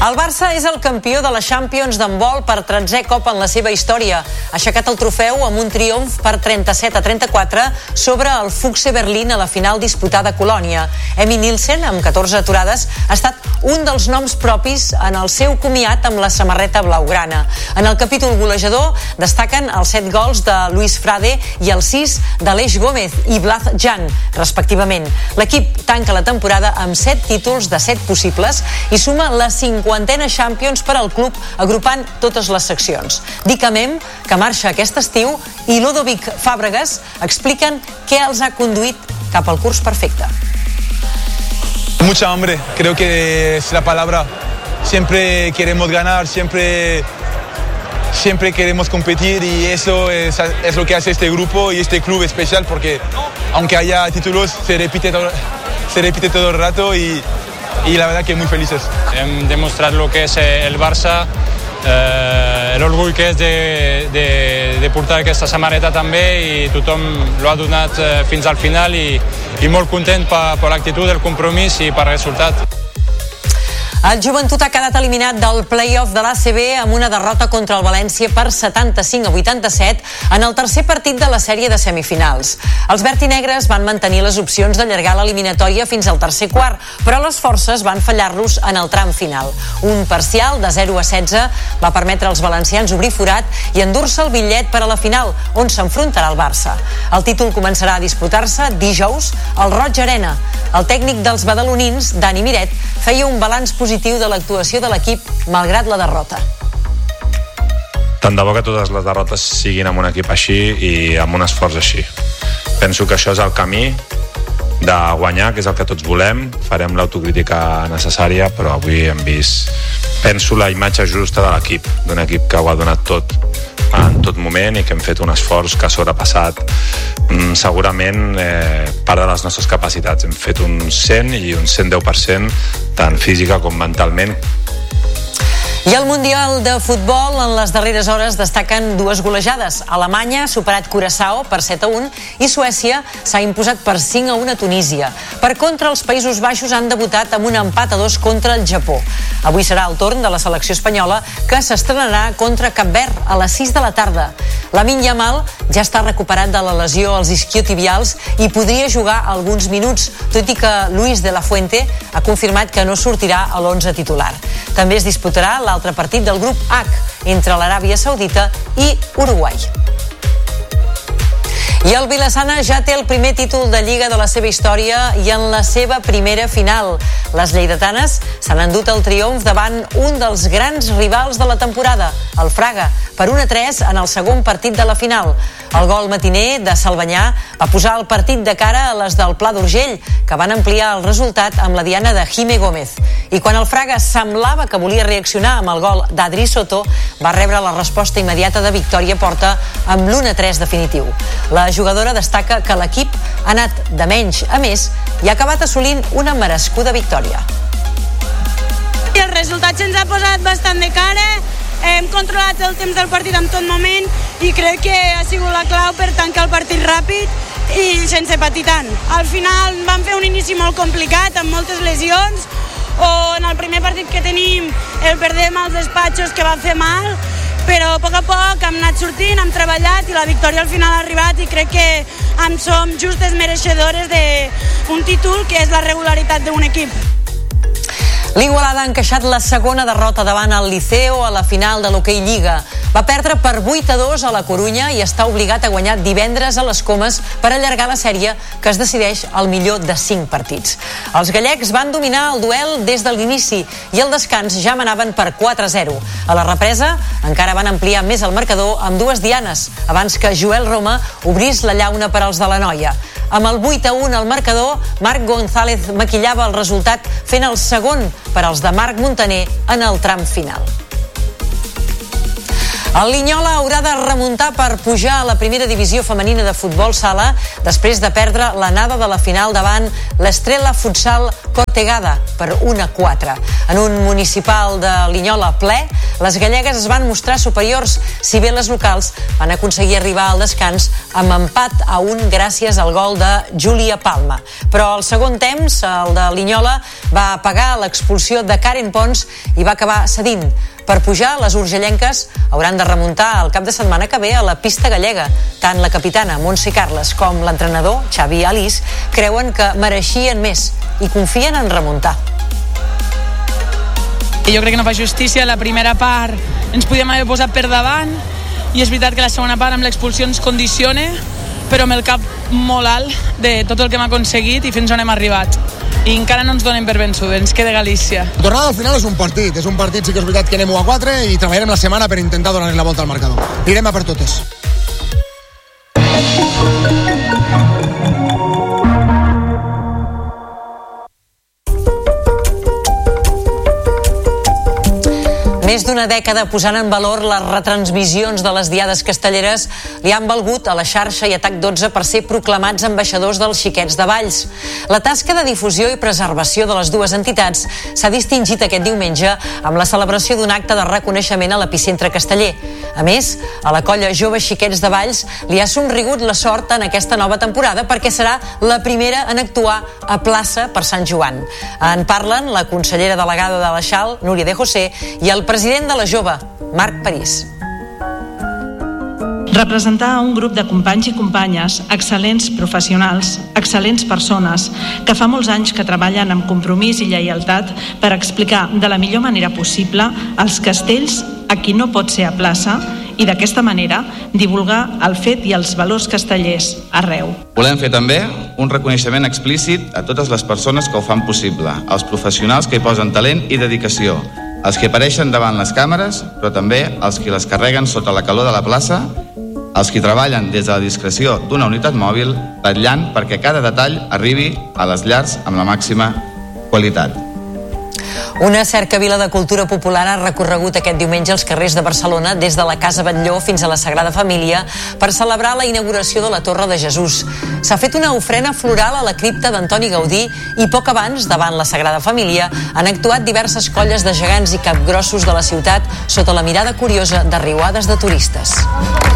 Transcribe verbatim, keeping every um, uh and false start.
El Barça és el campió de la Champions d'handbol per tretzè cop en la seva història. Ha aixecat el trofeu amb un triomf per trenta-set a trenta-quatre sobre el Füchse Berlín a la final disputada a Colònia. Emmy Nielsen, amb catorze aturades, ha estat un dels noms propis en el seu comiat amb la samarreta blaugrana. En el capítol golejador destaquen els set gols de Luis Frade i els sis d'Aleix Gómez i Blaz Jan, respectivament. L'equip tanca la temporada amb set títols de set possibles i suma la cinquantena Champions per al club, agrupant totes les seccions. Dick Amem, que marxa aquest estiu, i Ludovic Fàbregas expliquen què els ha conduït cap al curs perfecte. Mucha hambre, creo que es la palabra. Siempre queremos ganar, siempre, siempre queremos competir y eso es, es lo que hace este grupo y este club especial, porque aunque haya títulos, se repite todo, se repite todo el rato y, y la verdad que muy felices. Hem demostrat lo que és el Barça, eh, l'orgull que és de, de, de portar aquesta samarreta també, i tothom l'ha donat eh, fins al final i, i molt content per, per l'actitud, el compromís i per el resultat. El Joventut ha quedat eliminat del play-off de l'A C B amb una derrota contra el València per setanta-cinc a vuitanta-set en el tercer partit de la sèrie de semifinals. Els vertinegres van mantenir les opcions d'allargar l'eliminatòria fins al tercer quart, però les forces van fallar-los en el tram final. Un parcial de zero a setze va permetre als valencians obrir forat i endur-se el bitllet per a la final, on s'enfrontarà el Barça. El títol començarà a disputar-se dijous al Roig Arena. El tècnic dels badalonins, Dani Miret, feia un balanç positiu de l'actuació de l'equip malgrat la derrota. Tant de bo que totes les derrotes siguin amb un equip així i amb un esforç així. Penso que això és el camí de guanyar, que és el que tots volem. Farem l'autocrítica necessària, però avui hem vist, penso, la imatge justa de l'equip, d'un equip que ho ha donat tot en tot moment i que hem fet un esforç que ha sobrepassat mm, segurament eh, part de les nostres capacitats. Hem fet un cent i un cent deu per cent tant física com mentalment. I al Mundial de Futbol, en les darreres hores destaquen dues golejades. Alemanya ha superat Curaçao per set a un i Suècia s'ha imposat per cinc a un a Tunísia. Per contra, els Països Baixos han debutat amb un empat a dos contra el Japó. Avui serà el torn de la selecció espanyola, que s'estrenarà contra Cap Verd a les sis de la tarda. Lamine Yamal ja està recuperat de la lesió als isquiotibials i podria jugar alguns minuts, tot i que Luis de la Fuente ha confirmat que no sortirà a l'onze titular. També es disputarà la altre partit del grup H entre l'Aràbia Saudita i Uruguai. I el Vilassana ja té el primer títol de Lliga de la seva història i en la seva primera final. Les lleidatanes s'han endut el triomf davant un dels grans rivals de la temporada, el Fraga, per un a tres en el segon partit de la final. El gol matiner de Salvanyà va posar el partit de cara a les del Pla d'Urgell, que van ampliar el resultat amb la diana de Jime Gómez. I quan el Fraga semblava que volia reaccionar amb el gol d'Adri Soto, va rebre la resposta immediata de Victòria Porta amb l'u a tres definitiu. La jugadora destaca que l'equip ha anat de menys a més i ha acabat assolint una merescuda victòria. El resultat se'ns ha posat bastant de cara, hem controlat el temps del partit en tot moment i crec que ha sigut la clau per tancar el partit ràpid i sense patir tant. Al final vam fer un inici molt complicat, amb moltes lesions, o en el primer partit que tenim el perdem als despatxos, que va fer mal, però a poc a poc hem anat sortint, hem treballat i la victòria al final ha arribat i crec que en som justes mereixedores d'un títol que és la regularitat d'un equip. L'Igualada ha encaixat la segona derrota davant el Liceo a la final de l'Hoquei Lliga. Va perdre per vuit a dos a la Corunya i està obligat a guanyar divendres a les Comes per allargar la sèrie, que es decideix al millor de cinc partits. Els gallecs van dominar el duel des de l'inici i al descans ja manaven per quatre a zero. A la represa encara van ampliar més el marcador amb dues dianes, abans que Joel Roma obrís la llauna per als de la Noia. Amb el vuit a un al marcador, Marc González maquillava el resultat fent el segon per als de Marc Montaner en el tram final. El Linyola haurà de remuntar per pujar a la primera divisió femenina de futbol sala després de perdre l'anada de la final davant l'Estrella Futsal Cota Ortegada per un a quatre. En un municipal de Linyola ple, les gallegues es van mostrar superiors, si bé les locals van aconseguir arribar al descans amb empat a un gràcies al gol de Júlia Palma. Però al segon temps, el de Linyola va pagar l'expulsió de Karen Pons i va acabar cedint. Per pujar, les urgellenques hauran de remuntar el cap de setmana que ve a la pista gallega. Tant la capitana Montse Carles com l'entrenador Xavi Alís creuen que mereixien més i confien en remuntar. Jo crec que no fa justícia. La primera part ens podíem haver posat per davant i és veritat que la segona part amb l'expulsió ens condiciona, però amb el cap molt alt de tot el que hem aconseguit i fins on hem arribat. I encara no ens donen per vençuts, ens queda Galícia. La tornada al final és un partit, és un partit sí que és veritat que anem u a quatre i treballarem la setmana per intentar donar la volta al marcador. Irem a per totes. Més d'una dècada posant en valor les retransmissions de les diades castelleres li han valgut a la xarxa i a TAC dotze per ser proclamats ambaixadors dels Xiquets de Valls. La tasca de difusió i preservació de les dues entitats s'ha distingit aquest diumenge amb la celebració d'un acte de reconeixement a l'epicentre casteller. A més, a la colla Jove Xiquets de Valls li ha somrigut la sort en aquesta nova temporada perquè serà la primera en actuar a plaça per Sant Joan. En parlen la consellera delegada de la Xal, Núria de José, i el president de la Jove, Marc París. Representar un grup de companys i companyes, excel·lents professionals, excel·lents persones, que fa molts anys que treballen amb compromís i lleialtat per explicar de la millor manera possible els castells a qui no pot ser a plaça i d'aquesta manera divulgar el fet i els valors castellers arreu. Volem fer també un reconeixement explícit a totes les persones que ho fan possible, als professionals que hi posen talent i dedicació, els que apareixen davant les càmeres, però també els que les carreguen sota la calor de la plaça, els que treballen des de la discreció d'una unitat mòbil, vetllant perquè cada detall arribi a les llars amb la màxima qualitat. Una cercavila de cultura popular ha recorregut aquest diumenge els carrers de Barcelona des de la Casa Batlló fins a la Sagrada Família per celebrar la inauguració de la Torre de Jesús. S'ha fet una ofrena floral a la cripta d'Antoni Gaudí i poc abans, davant la Sagrada Família, han actuat diverses colles de gegants i capgrossos de la ciutat sota la mirada curiosa de riuades de turistes.